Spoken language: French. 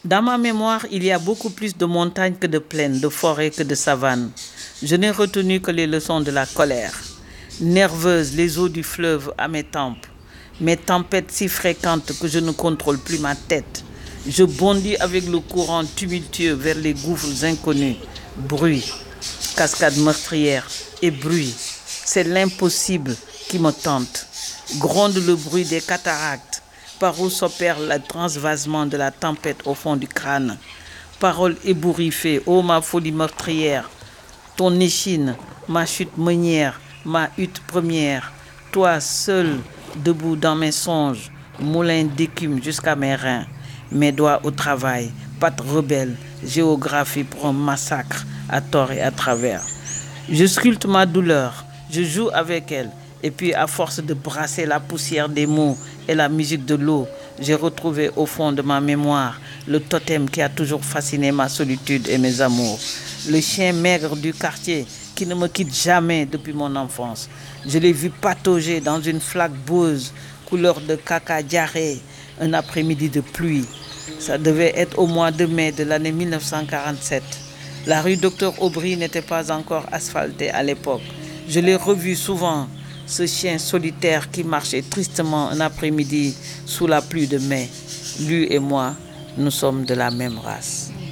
Dans ma mémoire, il y a beaucoup plus de montagnes que de plaines, de forêts que de savanes. Je n'ai retenu que les leçons de la colère. Nerveuse, les eaux du fleuve à mes tempes. Mes tempêtes si fréquentes que je ne contrôle plus ma tête. Je bondis avec le courant tumultueux vers les gouffres inconnus. Bruit, cascade meurtrière et bruit. C'est l'impossible qui me tente. Gronde le bruit des cataractes, par où s'opère le transvasement de la tempête au fond du crâne. Parole ébouriffée, ô ma folie meurtrière, ton échine, ma chute meunière, ma hutte première, toi seul, debout dans mes songes, moulin d'écume jusqu'à mes reins, mes doigts au travail, pattes rebelles, géographie pour un massacre à tort et à travers. Je sculpte ma douleur, je joue avec elle, et puis à force de brasser la poussière des mots et la musique de l'eau, j'ai retrouvé au fond de ma mémoire le totem qui a toujours fasciné ma solitude et mes amours. Le chien maigre du quartier qui ne me quitte jamais depuis mon enfance. Je l'ai vu patauger dans une flaque boueuse, couleur de caca diarrhée, un après-midi de pluie. Ça devait être au mois de mai de l'année 1947. La rue Docteur Aubry n'était pas encore asphaltée à l'époque. Je l'ai revu souvent, ce chien solitaire qui marchait tristement un après-midi sous la pluie de mai. Lui et moi, nous sommes de la même race.